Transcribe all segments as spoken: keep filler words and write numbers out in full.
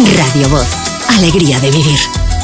Radio Voz, alegría de vivir.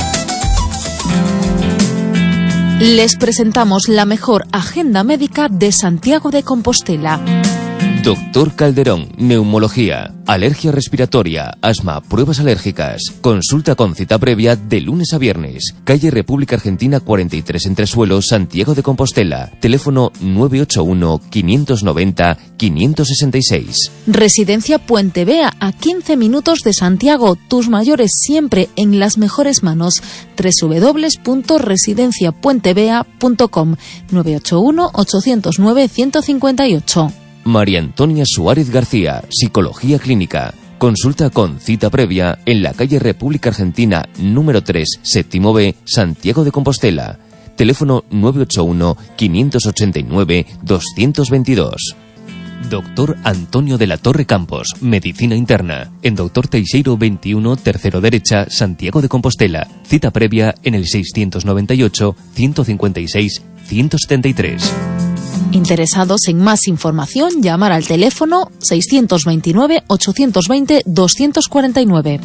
Les presentamos la mejor agenda médica de Santiago de Compostela. Doctor Calderón, neumología, alergia respiratoria, asma, pruebas alérgicas. Consulta con cita previa de lunes a viernes. Calle República Argentina cuarenta y tres Entresuelo, Santiago de Compostela. Teléfono nueve ocho uno, quinientos noventa, quinientos sesenta y seis. Residencia Puente Vea, a quince minutos de Santiago. Tus mayores siempre en las mejores manos. doble u doble u doble u punto residencia puente vea punto com. nueve ocho uno, ocho cero nueve, uno cinco ocho. María Antonia Suárez García, Psicología Clínica. Consulta con cita previa en la calle República Argentina número tres, séptimo B, Santiago de Compostela. Teléfono nueve ocho uno, quinientos ochenta y nueve, doscientos veintidós. Doctor Antonio de la Torre Campos, Medicina Interna. En Doctor Teixeiro veintiuno, tercero derecha, Santiago de Compostela. Cita previa en el seiscientos noventa y ocho, ciento cincuenta y seis, ciento setenta y tres. Interesados en más información, llamar al teléfono seiscientos veintinueve, ochocientos veinte, doscientos cuarenta y nueve.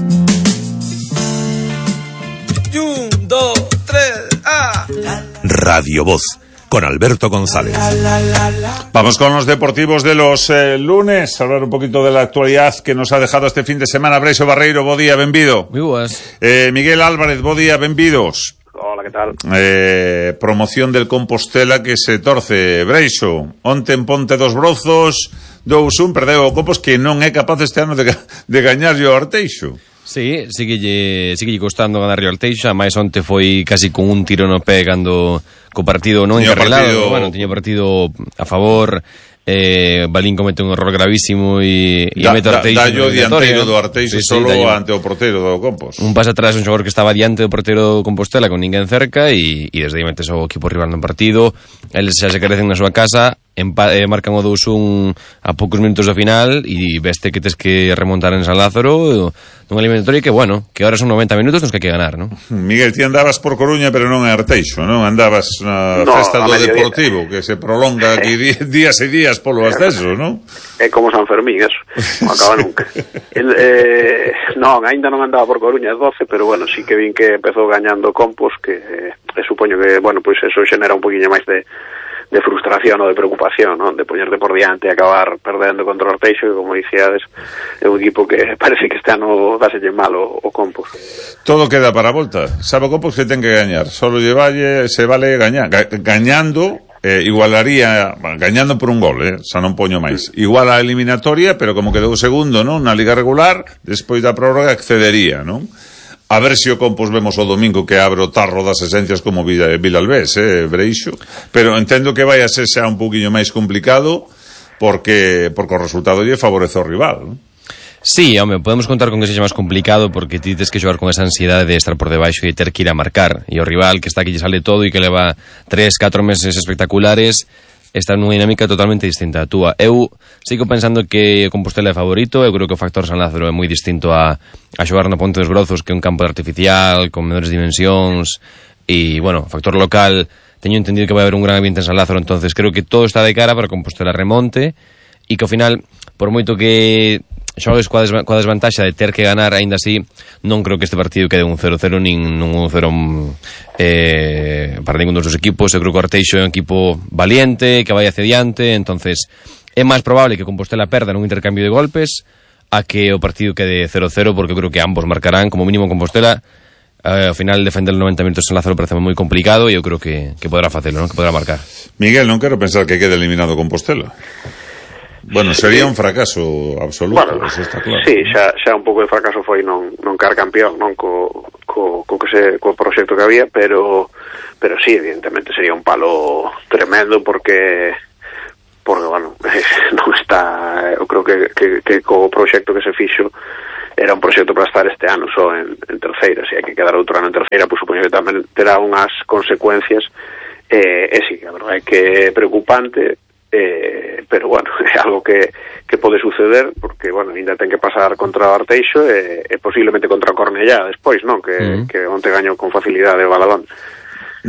Un, dos, tres, ah. Radio Voz, con Alberto González. Vamos con los deportivos de los eh, lunes, hablar un poquito de la actualidad que nos ha dejado este fin de semana. Breixo Barreiro, bo día, benvido. Muy buenas. Eh, Miguel Álvarez, bo día, benvidos. Hola, ¿qué tal? Eh, promoción del Compostela que se torce, Breixo. Onte en Ponte dos Brozos, dous un, perdeu o Copos que non é capaz este ano de, de gañar o Arteixo. Sí, sigue lle, sigue lle costando ganar o Arteixo, a máis onte foi casi con un tiro no pé cando co partido non encarrilado, partido... bueno, tiña partido a favor. Eh, Balín comete un error gravísimo e, e da, mete o Arteixo. Dallo dianteiro do Arteixo, sí, solo sí, ante o portero do Compos. Un pase atrás, un xogador que estaba diante do portero do Compostela con ninguén cerca e, e desde aí metes o equipo rival no partido. Eles xa se carecen na súa casa, empa, eh, marcan o dous un a poucos minutos do final e veste que tes que remontar en San Lázaro nunha eliminatoria que, bueno, que ahora son noventa minutos nos que hai que ganar, non? Miguel, ti andabas por Coruña pero non en Arteixo, non? Andabas na no, festa do Deportivo que se prolonga aquí días e días polo ascenso, non? É como San Fermín, eso. Non acaba nunca. El, eh, non, ainda non andaba por Coruña, doce, pero bueno, sí que vin que empezou gañando Compos, que eh, supoño que, bueno, pois pues eso xenera un poquinho máis de de frustración ou de preocupación, non? De poñerte por diante e acabar perdendo contra o Arteixo, que, como dicíades, é un equipo que parece que este ano dáselle mal o, o Compos. Todo queda para a volta. Sabe o Compos que ten que gañar. Solo lle valle, se vale gañar. Ga, gañando, eh, igualaría, gañando por un gol, eh, xa non poño máis. Igual a eliminatoria, pero como quedou segundo, non? Na Liga regular, despois da prórroga accedería, non? A ver se o Compos vemos o domingo que abre o tarro das esencias como Vilalbés, eh, Breixo. Pero entendo que vai a ser xa un poquinho máis complicado porque porque o resultado lle favorece ao rival, non? Sí, home, podemos contar con que sexa máis complicado porque ti tes que xogar con esa ansiedade de estar por debaixo e ter que ir a marcar. E o rival que está aquí lle sale todo e que leva tres, catro meses espectaculares está nunha dinámica totalmente distinta a túa. Eu sigo pensando que o Compostela é favorito. Eu creo que o factor San Lázaro é moi distinto a, a xogar no Ponte dos Brozos, que é un campo artificial, con menores dimensións, e, bueno, o factor local, teño entendido que vai haber un gran ambiente en San Lázaro, entonces creo que todo está de cara para Compostela remonte, e que ao final, por moito que xogues coa, desva- coa desvantaxa de ter que ganar, aínda así, non creo que este partido quede un cero cero nin un cero eh, para ningún dos dos equipos. Eu creo que o Arteixo é un equipo valiente, que vai hacia diante, entonces é máis probable que Compostela perda nun intercambio de golpes a que o partido quede cero cero, porque eu creo que ambos marcarán, como mínimo Compostela. Eh, ao final defender noventa minutos en Lázaro parece moi complicado e eu creo que, que podrá facelo, non? Que podrá marcar. Miguel, non quero pensar que quede eliminado Compostela. Bueno, sería un fracaso absoluto, bueno, eso está claro. Sí, xa, xa un pouco de fracaso foi non, non caer campeón, non co, co, co, que se, co proxecto que había, pero pero sí, evidentemente sería un palo tremendo porque porque, bueno, non está, eu creo que, que, que co proxecto que se fixo era un proxecto para estar este ano só en, en terceira, se hai que quedar outro ano en terceira, pois supoño que tamén terá unhas consecuencias, eh, e sí, a verdade é que é preocupante. Eh, pero bueno, é algo que, que pode suceder porque, bueno, ainda ten que pasar contra o Arteixo e, e posiblemente contra o Cornellá despois, non? Que, mm. que onte gañou con facilidade o Baladón.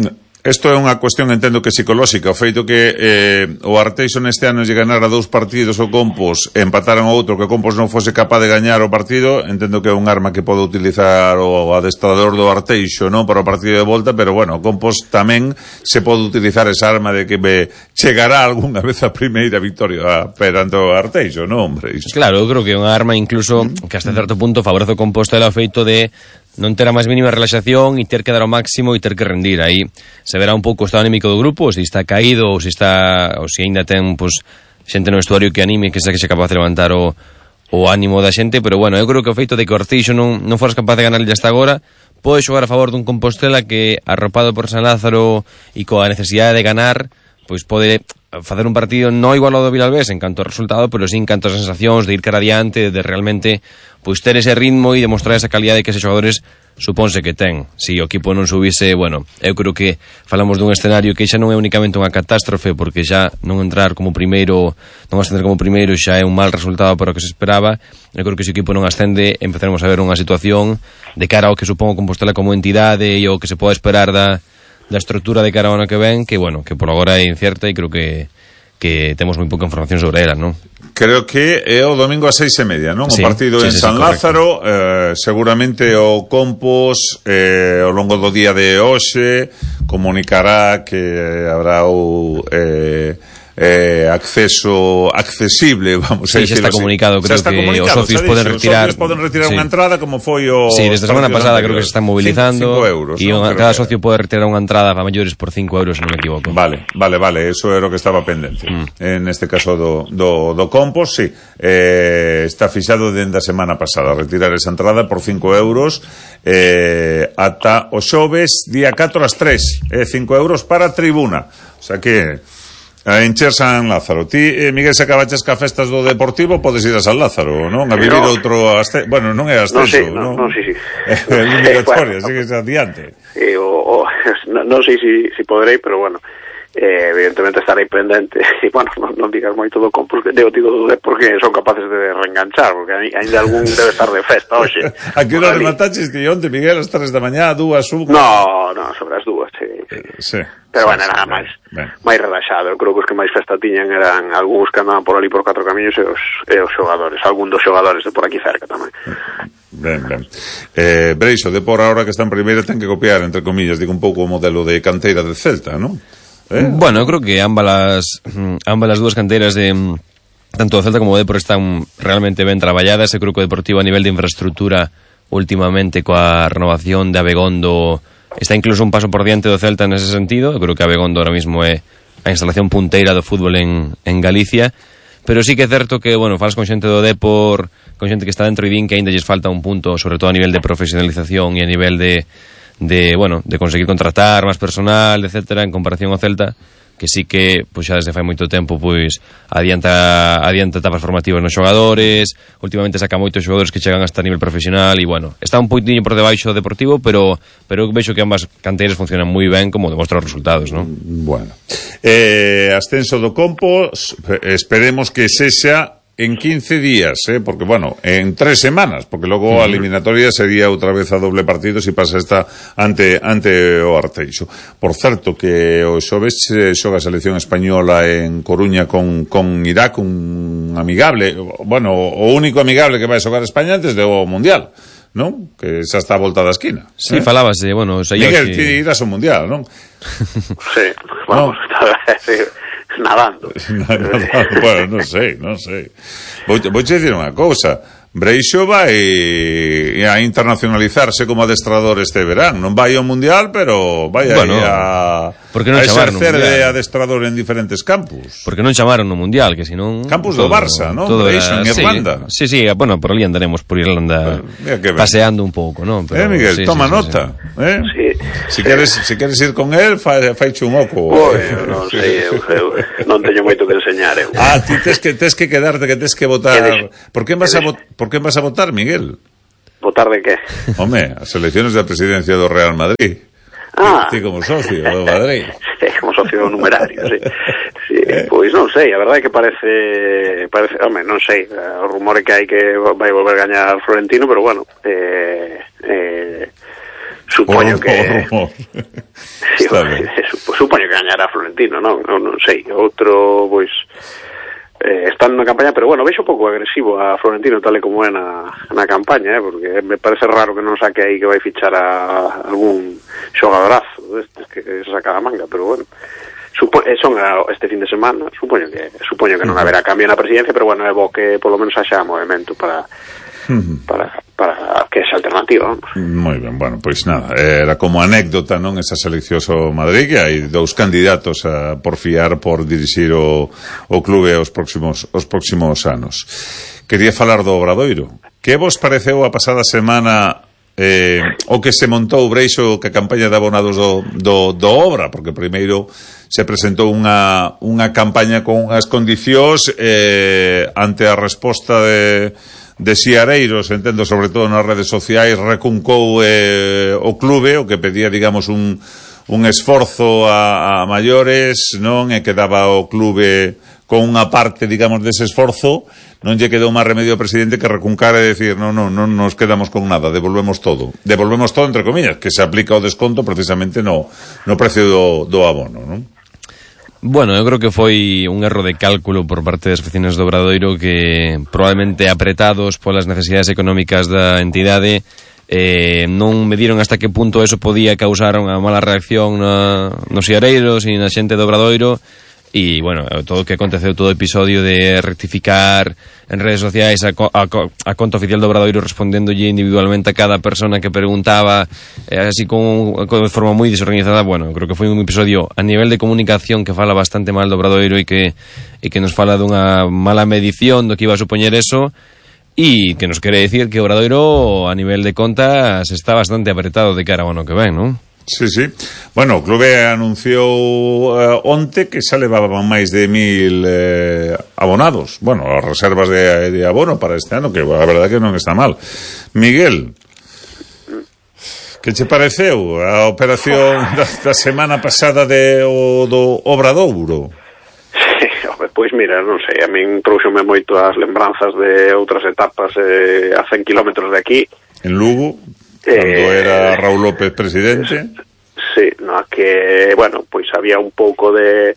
Isto é unha cuestión, entendo que psicolóxica, o feito que eh, o Arteixo neste ano lle ganara dous partidos o Compos e empataran o outro, que o Compos non fose capaz de gañar o partido, entendo que é un arma que pode utilizar o adestrador do Arteixo, non, para o partido de volta, pero bueno, o Compos tamén se pode utilizar esa arma de que me chegará algunha vez a primeira victoria perante o Arteixo, non, hombre? Iso. Claro, eu creo que é unha arma incluso que hasta certo punto favorece o Compostela o feito de non ter a máis mínima relaxación e ter que dar o máximo e ter que rendir. Aí se verá un pouco o estado anímico do grupo, se está caído ou se está ou se ainda ten pues, xente no vestuario que anime, que sea que se capaz de levantar o, o ánimo da xente, pero bueno, eu creo que o feito de que o Arteixo non, non foras capaz de ganarlle hasta agora pode xogar a favor dun Compostela que, arropado por San Lázaro e coa necesidade de ganar, pois pode facer un partido non igual ao do Vilalbés en canto ao resultado, pero sí en canto a sensacións de ir cara adiante, de realmente pois ter ese ritmo e demostrar esa calidade que eses xogadores supónse que ten. Si o equipo non subise, bueno, eu creo que falamos dun escenario que xa non é únicamente unha catástrofe, porque xa non entrar como primeiro, non ascender como primeiro xa é un mal resultado para o que se esperaba. Eu creo que se o equipo non ascende, empezaremos a ver unha situación de cara ao que supón o Compostela como entidade e o que se pode esperar da da estrutura de cara ao ano que ven, que bueno, que por agora é incierta e creo que que temos moi pouca información sobre ela, non? Creo que é o domingo a seis e media, non? Sí, o partido sí, en sí, San sí, Lázaro, eh, seguramente o Compos eh, ao longo do día de hoxe comunicará que habrá o eh, eh, acceso accesible, vamos sí, a decirlo así. Sí, xa está comunicado, creo que os socios poden retirar, os socios poden retirar sí. unha entrada como foi o... Sí, desde a semana pasada creo que se están movilizando euros, e ¿no? cada socio pode retirar unha entrada para maiores por cinco euros, se non me equivoco. Vale, vale, vale, eso era o que estaba pendente. Mm. En este caso do, do, do Compos, sí, eh, está fixado dende a semana pasada, retirar esa entrada por cinco euros eh, ata o xoves día catro ás tres, eh, cinco euros para a tribuna, o sea que a encher San Lázaro. Ti, eh, Miguel, se acabaches ca festas do Deportivo, podes ir a San Lázaro, non? A vivir no. outro ascenso. Bueno, non é ascenso, non? Non, non, sí, sí. É eliminatoria, bueno, sigues adiante. Eh, o, o, non no sei si, si poderei, pero bueno, eh, evidentemente estarei pendente. E, bueno, non, non digas moito do Compos, de o digo do de porque son capaces de reenganchar, porque ainda algún debe estar de festa hoxe. A que hora remataches ti onte, Miguel, as tres da mañá, dúas, un... No, no, sobre as dúas, sí. sí. sí. Pero sí, bueno, nada sí, máis ben. máis relaxado. Eu creo que os que máis festa tiñan eran algúns que andaban por ali por catro camiños e os, e os xogadores, algún dos xogadores de por aquí cerca tamén. Ben, ben. Eh, Breixo, de por ahora que está en primeira ten que copiar, entre comillas, digo un pouco o modelo de canteira de Celta, non? Eh? Bueno, eu creo que ambas las, ambas las dúas canteiras de tanto o Celta como o Depor están realmente ben traballadas. Eu creo que o Deportivo a nivel de infraestructura últimamente coa renovación de Abegondo está incluso un paso por diante do Celta nese sentido. Eu creo que Abegondo ahora mismo é a instalación punteira do fútbol en, en Galicia, pero sí que é certo que, bueno, falas con xente do Depor, con xente que está dentro e din que ainda lles falta un punto, sobre todo a nivel de profesionalización e a nivel de, de bueno, de conseguir contratar máis personal, etcétera, en comparación ao Celta, que sí que, pois xa desde fai moito tempo, pois adianta adianta etapas formativas nos xogadores, últimamente saca moitos xogadores que chegan hasta a nivel profesional e, bueno, está un poitiño por debaixo do Deportivo, pero pero eu vexo que ambas canteiras funcionan moi ben, como demostran os resultados, non? Bueno, eh, ascenso do Compos, esperemos que sexa en quince días, eh, porque, bueno, en tres semanas, porque logo a eliminatoria sería outra vez a doble partido se pasa esta ante ante o Arteixo. Por certo, que o xoves eh, xoga a selección española en Coruña con, con Irak, un amigable, bueno, o único amigable que vai xogar a España antes do Mundial, non? Que xa está a volta da esquina. Sí, eh? falábase, bueno, o sea, Miguel, que... ti irás ao Mundial, non? Sí, vamos, no. sí. Nadando. Nadando, bueno, non sei, non sei. Vou, vou te dicir unha cousa. Breixo vai a internacionalizarse como adestrador este verán. Non vai ao Mundial, pero vai bueno, aí a, non a exercer de adestrador en diferentes campus. Porque non chamaron no Mundial, que senón... Campus todo, do Barça, non? Breixo en Irlanda. Sí, sí, sí, bueno, por ali andaremos por Irlanda bueno, paseando un pouco, non? Pero, eh, Miguel, sí, toma sí, nota. Sí, sí. Eh? Sí. Si queres, si queres ir con él, fai, faiche un oco. Bueno, non sei, eu, eu non teño moito que enseñar, eu. Ah, ti tes que, tes que quedarte, que tes que votar. Por que vas a, vot, por que vas a votar, Miguel? ¿Votar de qué? Home, as elecciones da presidencia do Real Madrid. Ah. Ti como socio do Madrid. Sí, como socio numerario, sí. Sí, eh. Pois non sei, a verdade é que parece, parece, home, non sei, o rumor é que hai que vai volver a gañar Florentino, pero bueno, eh, eh, supoño o, que... O rumor. Sí, Está supoño que gañará Florentino, non? Non, non sei, outro, pois eh, están na campaña, pero bueno, vexo pouco agresivo a Florentino tal e como é na, na campaña, eh, porque me parece raro que non saque aí que vai fichar a algún xogadorazo destes que se saca a manga, pero bueno, Supo, son este fin de semana, supoño que supoño que non haberá cambio na presidencia, pero bueno, é bo que polo menos haxa movimento para para para que esa alternativa, vamos. Moi ben, bueno, pois nada, era como anécdota, non, esa selección ao Madrid, que hai dous candidatos a porfiar por dirixir o, o clube aos próximos os próximos anos. Quería falar do Obradoiro. Que vos pareceu a pasada semana eh, o que se montou Breixo que a campaña de abonados do, do, do Obra, porque primeiro se presentou unha, unha campaña con unhas condicións eh, ante a resposta de de Xiareiros, entendo, sobre todo nas redes sociais, recuncou eh, o clube, o que pedía, digamos, un, un esforzo a, a maiores, non? E que daba o clube con unha parte, digamos, dese esforzo. Non lle quedou máis remedio ao presidente que recuncar e decir, non, non, non nos quedamos con nada, devolvemos todo. Devolvemos todo, entre comillas, que se aplica o desconto precisamente no, no precio do, do abono, non? Bueno, eu creo que foi un erro de cálculo por parte das oficinas do Obradoiro que probablemente apretados polas necesidades económicas da entidade eh, non mediron hasta que punto eso podía causar unha mala reacción na, nos Xiareiros e na xente do Obradoiro. E, bueno, todo o que aconteceu, todo o episodio de rectificar en redes sociais a, a, a conta oficial do Obradoiro respondéndolle individualmente a cada persona que preguntaba, eh, así con, con de forma moi desorganizada. Bueno, creo que foi un episodio a nivel de comunicación que fala bastante mal do Obradoiro e que, e que nos fala dunha mala medición do que iba a supoñer eso, e que nos quere decir que o Obradoiro a nivel de contas está bastante apretado de cara ao ano que ven, non? Sí, sí. Bueno, o clube anunciou uh, onte que xa levaban máis de mil eh, abonados. Bueno, as reservas de, de abono para este ano, que a verdade que non está mal. Miguel, que che pareceu a operación da, da semana pasada de, o, do Obradouro? Sí, pois mira, non sei, a min trouxome moito as lembranzas de outras etapas eh, a cen kilómetros de aquí. En Lugo? Cando eh, era Raúl López presidente. Sí, no, que, bueno, pois había un pouco de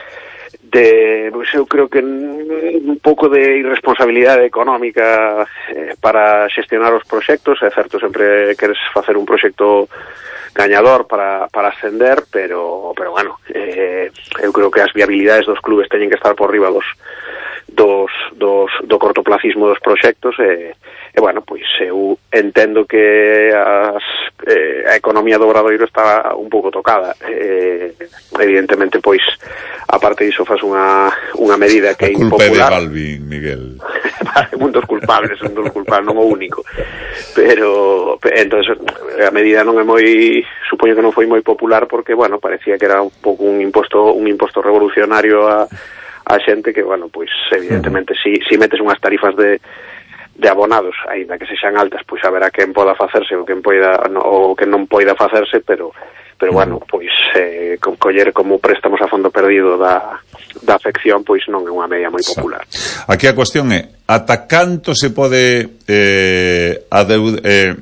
de, pois eu creo que un pouco de irresponsabilidade económica eh, para xestionar os proxectos. É certo, sempre queres facer un proxecto gañador para, para ascender, pero, pero bueno, eh, eu creo que as viabilidades dos clubes teñen que estar por riba dos dos, dos do cortoplacismo dos proxectos e, e bueno, pois eu entendo que as, eh, a economía do Obradoiro está un pouco tocada, eh, evidentemente pois a parte diso faz unha, unha medida que é impopular. A culpa é de Balvin, Miguel. Un dos culpables, un dos culpables, non o único, pero entonces a medida non é moi, supoño que non foi moi popular porque, bueno, parecía que era un pouco un imposto un imposto revolucionario a a xente que, bueno, pois evidentemente si, si metes unhas tarifas de de abonados, aínda que sexan altas, pois haberá quen poda facerse ou quen poida no, ou que non poida facerse, pero pero bueno, pois eh, con coller como préstamos a fondo perdido da da afección, pois non é unha medida moi popular. Aquí a cuestión é ata canto se pode eh, adeu, eh,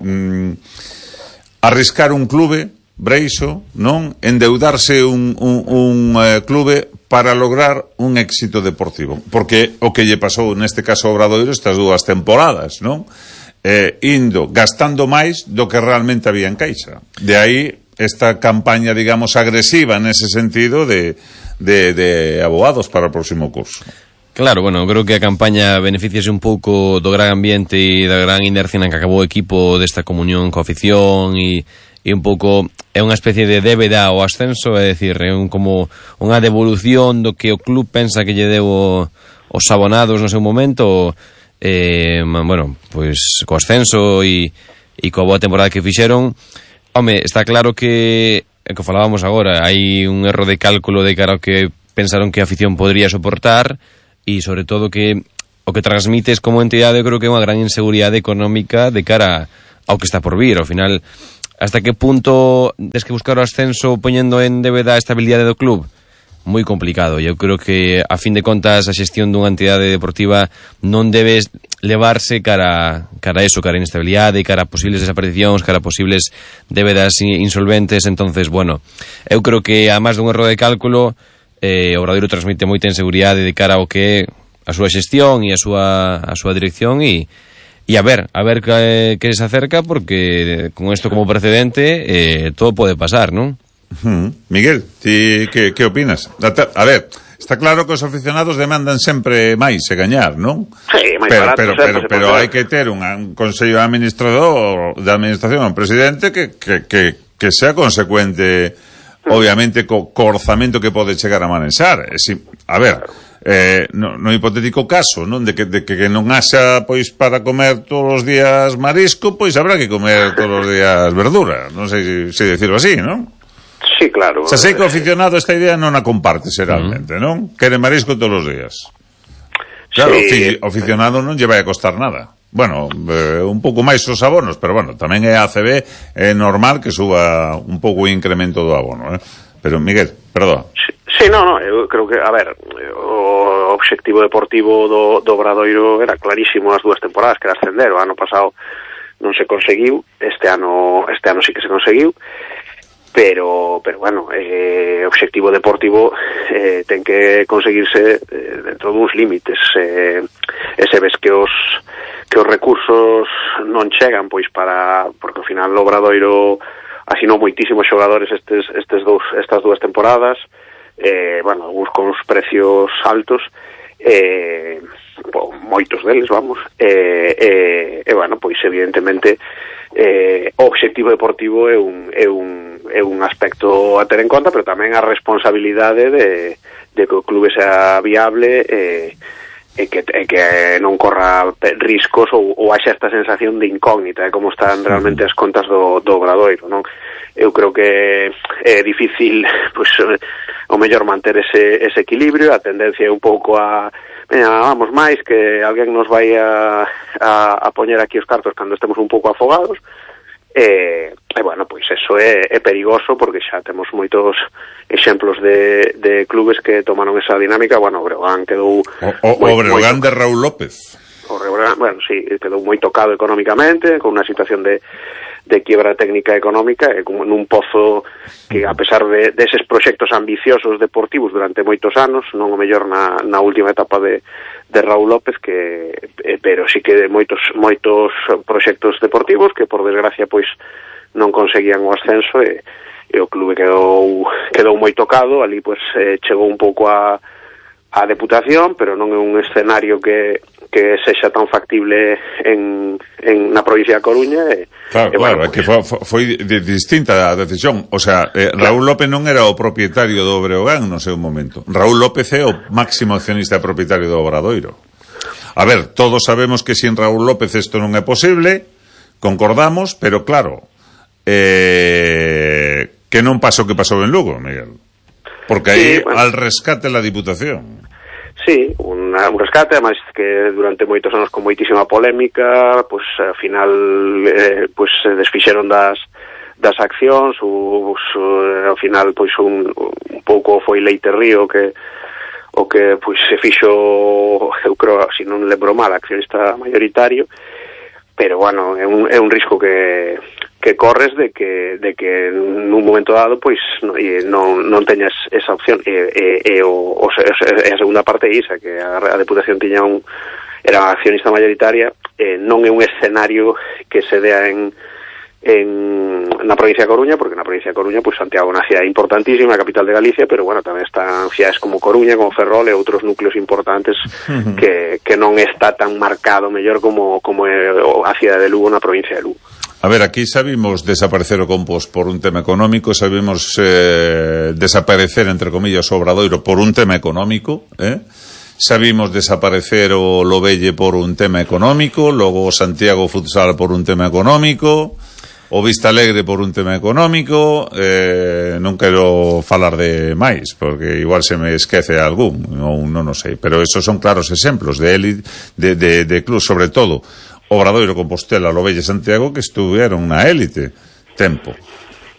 mm, arriscar un clube Breixo, non? Endeudarse un, un, un eh, clube para lograr un éxito deportivo. Porque o que lle pasou neste caso ao Obradoiro estas dúas temporadas, non? Eh, indo, gastando máis do que realmente había en caixa. De aí esta campaña, digamos, agresiva nese sentido de, de, de abogados para o próximo curso. Claro, bueno, creo que a campaña beneficiase un pouco do gran ambiente e da gran inercia na que acabou o equipo desta comunión coa afición e e un pouco é unha especie de débeda ao ascenso, é dicir, é un, como unha devolución do que o club pensa que lle deu o, os abonados no seu momento, eh, bueno, pois co ascenso e, e coa boa temporada que fixeron. Home, está claro que, é que falábamos agora, hai un erro de cálculo de cara ao que pensaron que a afición podría soportar e sobre todo que o que transmites como entidade eu creo que é unha gran inseguridade económica de cara ao que está por vir. Ao final, hasta que punto des que buscar o ascenso poñendo en débeda a estabilidade do club? moi complicado. Eu creo que, a fin de contas, a xestión dunha entidade deportiva non debe levarse cara, cara a eso, cara a inestabilidade, cara a posibles desaparicións, cara a posibles débedas insolventes. Entonces, bueno, eu creo que, a máis dun erro de cálculo, eh, o Obradoiro transmite moita inseguridade de cara ao que a súa xestión e a súa, a súa dirección, e E a ver, a ver que, que se acerca, porque con isto como precedente eh, todo pode pasar, non? Uh-huh. Miguel, ti que, que opinas? A ver, está claro que os aficionados demandan sempre máis e gañar, non? Sí, máis pero, barato, pero, sempre, pero, pero hai que ter un, un consello administrador de administración, un presidente que, que, que, que sea consecuente, obviamente, co, co orzamento que pode chegar a manexar. Si, a ver, eh, no, no hipotético caso, non, de que, de que non haxa, pois, para comer todos os días marisco, pois habrá que comer todos os días verdura. Non sei se, se decirlo así, non? Sí, claro. Xa sei que o aficionado esta idea non a comparte realmente, uh-huh. non? Quere marisco todos os días. Claro, sí. O aficionado non lle vai a costar nada. Bueno, eh, un pouco máis os abonos, pero bueno, tamén é a C B, é normal que suba un pouco o incremento do abono, eh? Pero, Miguel, perdón. Sí, sí, no, no, eu creo que, a ver, o obxectivo deportivo do, do Obradoiro era clarísimo as dúas temporadas, que era ascender. O ano pasado non se conseguiu, este ano este ano sí que se conseguiu, pero, pero bueno, eh, obxectivo deportivo eh, ten que conseguirse eh, dentro duns límites. Eh, e se ves que os que os recursos non chegan, pois para, porque ao final o Obradoiro asinou moitísimos xogadores estes, estes dous, estas dúas temporadas, eh, bueno, algúns con os precios altos, eh, moitos deles, vamos, e eh, eh, eh, bueno, pois evidentemente eh, o obxectivo deportivo é un, é, un, é un aspecto a ter en conta, pero tamén a responsabilidade de, de que o clube sea viable e, e, que, e que non corra riscos ou, ou haxa esta sensación de incógnita de como están realmente as contas do, do Obradoiro, non? Eu creo que é difícil, pois, o mellor manter ese, ese equilibrio. A tendencia é un pouco a veña, vamos máis, que alguén nos vai a, a, a poñer aquí os cartos cando estemos un pouco afogados. E, e bueno, pois eso é, é perigoso, porque xa temos moitos exemplos de, de clubes que tomaron esa dinámica. Bueno, o Breogán quedou... O, o, moi, o Breogán de Raúl López. O Breogán, bueno, sí, quedou moi tocado económicamente, con unha situación de de quiebra técnica e económica, e como nun pozo que, a pesar de deses proxectos ambiciosos deportivos durante moitos anos, non o mellor na, na última etapa de, de Raúl López, que eh, pero sí que de moitos moitos proxectos deportivos que, por desgracia, pois non conseguían o ascenso, e, e o clube quedou quedou moi tocado. Ali, pois, eh, chegou un pouco a a Deputación, pero non é un escenario que, que sexa tan factible en, en na provincia da Coruña. E, claro, e, claro, bueno, é que foi, foi de, distinta a decisión. O sea, eh, Raúl López non era o propietario do Breogán no seu momento. Raúl López é o máximo accionista e propietario do Obradoiro. A ver, todos sabemos que sin Raúl López isto non é posible, concordamos, pero claro, eh, que non pasou que pasou en Lugo, Miguel. Porque aí, sí, bueno, al rescate la Diputación. Sí, un, un rescate, además que durante moitos anos con moitísima polémica, pues ao final eh, pues se desfixeron das das accións, os, ao final pois un, un pouco foi Leite Río que o que pois se fixo, eu creo, se non lembro mal, accionista mayoritario, pero bueno, é un, é un risco que que corres de que de que nun momento dado pois non non, non teñas esa opción, e, e, e o, o, a segunda parte é isa, que a, a Deputación tiña un era accionista mayoritaria, e non é un escenario que se dea en en na provincia de Coruña, porque na provincia de Coruña pois Santiago é unha cidade importantísima, a capital de Galicia, pero bueno, tamén están cidades como Coruña, como Ferrol e outros núcleos importantes uh-huh. que, que non está tan marcado mellor como, como é a cidade de Lugo na provincia de Lugo. A ver, aquí sabimos desaparecer o Compost por un tema económico, sabimos eh, desaparecer, entre comillas, o Obradoiro por un tema económico, eh? Sabimos desaparecer o Lobelle por un tema económico, logo o Santiago Futsal por un tema económico, o Vista Alegre por un tema económico, eh, non quero falar de máis, porque igual se me esquece algún, non, non o sei, pero esos son claros exemplos de élite, de, de, de club, sobre todo Obradoiro, Compostela, Lobelle, Santiago, que estuveron na élite tempo.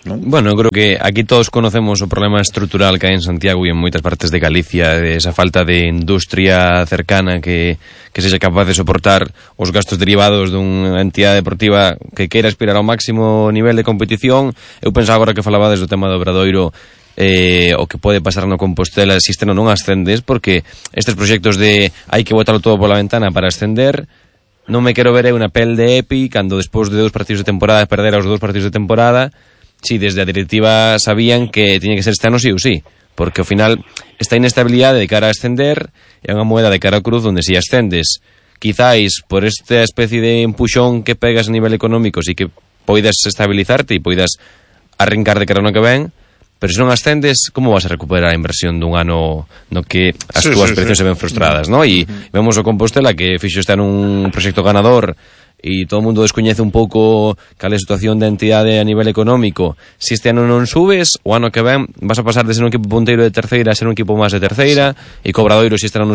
¿no? Bueno, eu creo que aquí todos conocemos o problema estrutural que hai en Santiago e en moitas partes de Galicia, de esa falta de industria cercana que, que sexa capaz de soportar os gastos derivados dunha entidade deportiva que queira aspirar ao máximo nivel de competición. Eu pensaba agora que falabades do tema do Obradoiro, eh, o que pode pasar no Compostela se este non ascendes, porque estes proxectos de hai que botarlo todo pola ventana para ascender, non me quero ver unha pel de Epi cando despois de dous partidos de temporada perder os dous partidos de temporada. Si desde a directiva sabían que tiña que ser este ano sí ou sí, porque ao final esta inestabilidade de cara a ascender é unha moeda de cara ao cruz onde si ascendes quizáis por esta especie de empuxón que pegas a nivel económico si que poidas estabilizarte e poidas arrincar de cara no que ven, pero se non ascendes, como vas a recuperar a inversión dun ano no que as sí, túas sí, presións sí. se ven frustradas, ¿no? E uh-huh. vemos o Compostela que fixo este ano un proxecto ganador e todo o mundo descoñece un pouco cal é a situación da entidade a nivel económico. Se este ano non subes, o ano que ven vas a pasar de ser un equipo punteiro de terceira a ser un equipo máis de terceira, e co Obradoiro se este ano non